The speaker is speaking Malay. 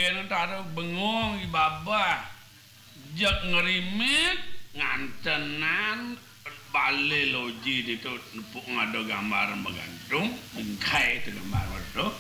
kena taruh bengong ibabah jak ngerimit ngantenan balik loji itu nepuk ngado gambar bergantung bingkai itu gambar itu